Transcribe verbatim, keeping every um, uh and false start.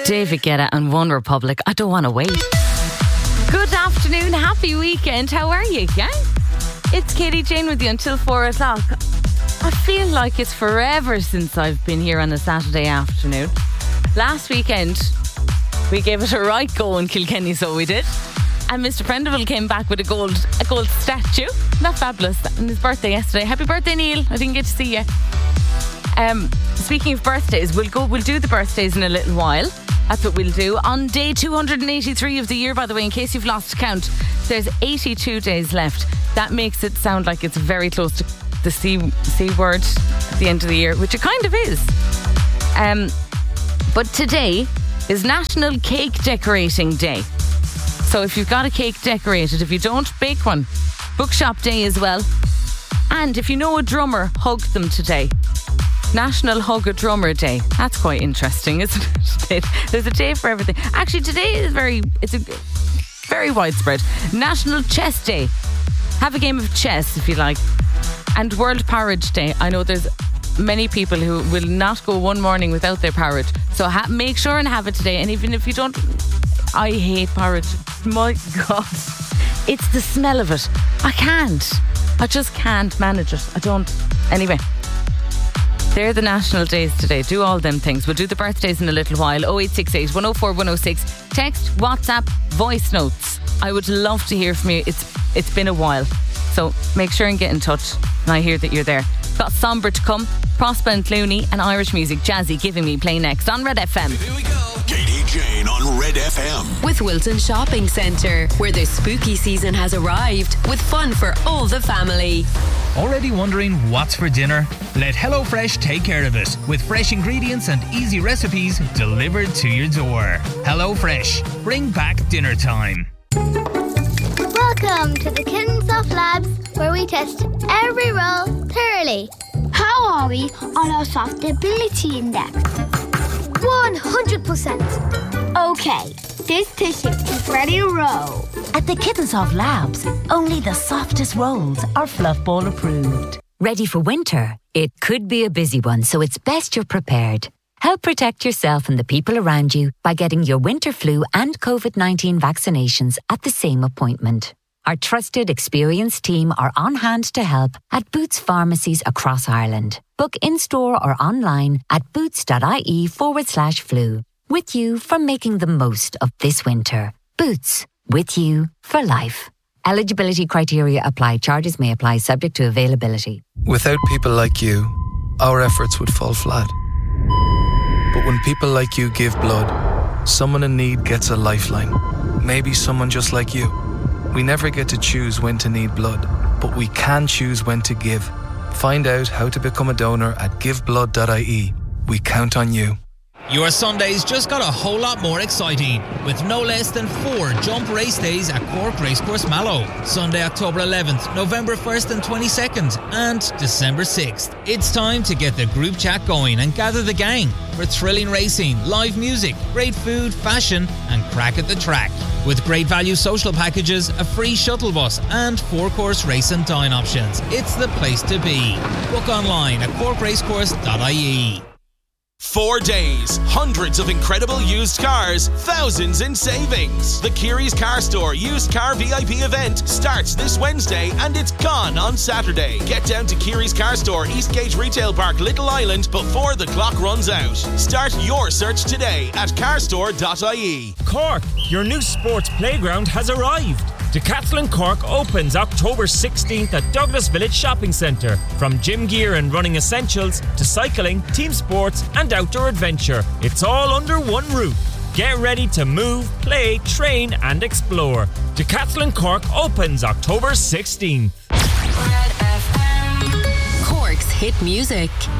David Guetta and One Republic. I don't want to wait. Good afternoon, happy weekend. How are you, gang? It's Katie Jane with you until four o'clock. I feel like it's forever since I've been here on a Saturday afternoon. Last weekend, we gave it a right go in Kilkenny, so we did. And Mister Prendeville came back with a gold a gold statue. Not fabulous. And his birthday yesterday. Happy birthday, Neil. I didn't get to see you. Um, speaking of birthdays, we'll go. We'll do the birthdays in a little while. That's what we'll do. On day two hundred eighty-three of the year, by the way, in case you've lost count, there's eighty-two days left. That makes it sound like it's very close to the C, C word at the end of the year, which it kind of is. Um, but today is National Cake Decorating Day. So if you've got a cake decorated, if you don't, bake one. Bookshop Day as well. And if you know a drummer, hug them today. National Hug a Drummer Day. That's quite interesting, isn't it? There's a day for everything. Actually, today is very, it's a very widespread. National Chess Day. Have a game of chess if you like. And World Porridge Day. I know there's many people who will not go one morning without their porridge. So ha- make sure and have it today. And even if you don't, I hate porridge. My God. It's the smell of it. I can't. I just can't manage it. I don't. Anyway. They're the national days today. Do all them things. We'll do the birthdays in a little while. oh eight six eight, one oh four, one oh six. Text, WhatsApp, voice notes. I would love to hear from you. It's It's been a while. So make sure and get in touch. And I hear that you're there. Got Somber to come. Prosper and Clooney and Irish music. Jazzy Giving Me play next on Red F M. Here we go. Katie Jane on Red F M. With Wilton Shopping Centre, where the spooky season has arrived with fun for all the family. Already wondering what's for dinner? Let HelloFresh take care of it with fresh ingredients and easy recipes delivered to your door. HelloFresh, bring back dinner time. Welcome to the Kittensoft Labs, where we test every roll thoroughly. How are we on our soft ability index? one hundred percent. Okay, this tissue is ready to roll. At the Kittensoft Labs, only the softest rolls are Fluffball approved. Ready for winter? It could be a busy one, so it's best you're prepared. Help protect yourself and the people around you by getting your winter flu and covid nineteen vaccinations at the same appointment. Our trusted, experienced team are on hand to help at Boots pharmacies across Ireland. Book in-store or online at boots.ie forward slash flu. With you for making the most of this winter. Boots, with you for life. Eligibility criteria apply. Charges may apply subject to availability. Without people like you, our efforts would fall flat. But when people like you give blood, someone in need gets a lifeline. Maybe someone just like you. We never get to choose when to need blood, but we can choose when to give. Find out how to become a donor at give blood dot I E. We count on you. Your Sundays just got a whole lot more exciting with no less than four jump race days at Cork Racecourse Mallow. Sunday, October eleventh, November first and twenty-second and December sixth. It's time to get the group chat going and gather the gang for thrilling racing, live music, great food, fashion and crack at the track. With great value social packages, a free shuttle bus and four-course race and dine options. It's the place to be. Book online at cork racecourse dot I E. Four days, hundreds of incredible used cars, thousands in savings. The Kiri's Car Store Used Car V I P event starts this Wednesday and it's gone on Saturday. Get down to Kiri's Car Store, Eastgate Retail Park, Little Island before the clock runs out. Start your search today at car store dot I E. Cork, your new sports playground has arrived. Decathlon Cork opens October sixteenth at Douglas Village Shopping Centre. From gym gear and running essentials to cycling, team sports and outdoor adventure, it's all under one roof. Get ready to move, play, train and explore. Decathlon Cork opens October sixteenth. Cork's hit music.